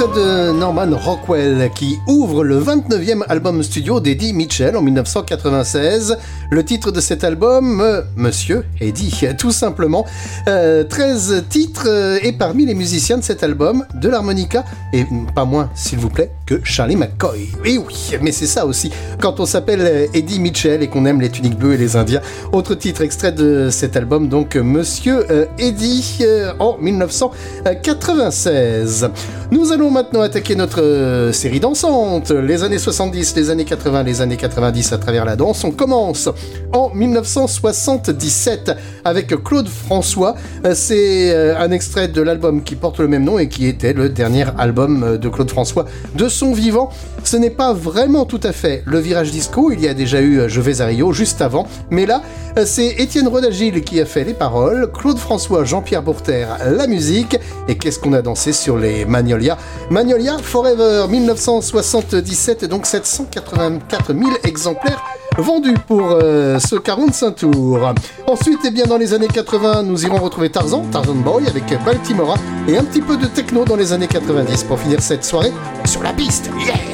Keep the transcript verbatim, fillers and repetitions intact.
titre de Norman Rockwell qui ouvre le vingt-neuvième album studio d'Eddie Mitchell en mille neuf cent quatre-vingt-seize. Le titre de cet album, euh, Monsieur Eddie, tout simplement. Euh, treize titres euh, et parmi les musiciens de cet album, de l'harmonica, et pas moins, s'il vous plaît, que Charlie McCoy. Et oui, mais c'est ça aussi, quand on s'appelle Eddie Mitchell et qu'on aime les tuniques bleues et les Indiens. Autre titre extrait de cet album, donc Monsieur euh, Eddie, euh, en mille neuf cent quatre-vingt-seize. Nous allons maintenant attaquer notre euh, série dansante, les années soixante-dix, les années quatre-vingts, les années quatre-vingt-dix à travers la danse. On commence en mille neuf cent soixante-dix-sept avec Claude François. C'est euh, un extrait de l'album qui porte le même nom et qui était le dernier album de Claude François de son vivant. Ce n'est pas vraiment tout à fait le virage disco, il y a déjà eu Je vais à Rio juste avant, mais là, c'est Étienne Rodagil qui a fait les paroles, Claude François, Jean-Pierre Bourter, la musique, et qu'est-ce qu'on a dansé sur les Magnolia. Magnolia Forever, mille neuf cent soixante-dix-sept, et donc sept cent quatre-vingt-quatre mille exemplaires vendus pour euh, ce quarante-cinq tours. Ensuite, eh bien, dans les années quatre-vingts, nous irons retrouver Tarzan, Tarzan Boy avec Baltimora, et un petit peu de techno dans les années quatre-vingt-dix pour finir cette soirée sur la piste. Yeah!